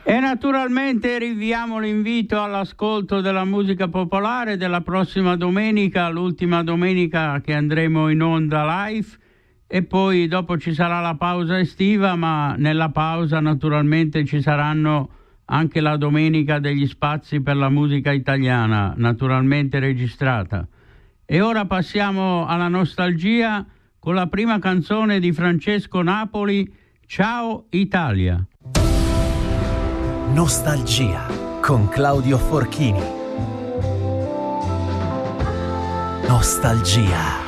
E naturalmente rinviamo l'invito all'ascolto della musica popolare della prossima domenica, l'ultima domenica che andremo in onda live, e poi dopo ci sarà la pausa estiva, ma nella pausa naturalmente ci saranno anche la domenica degli spazi per la musica italiana, naturalmente registrata. E ora passiamo alla nostalgia con la prima canzone di Francesco Napoli, Ciao Italia. Nostalgia con Claudio Forchini. Nostalgia.